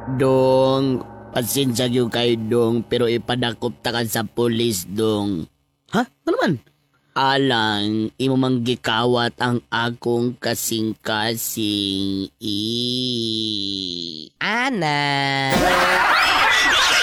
Dong, pasensya yung kayo dong, pero ipadakop ta ka sa pulis dong. Ha? Ano man? Alang, imo manggikawat ang akong kasing-kasing. Ana.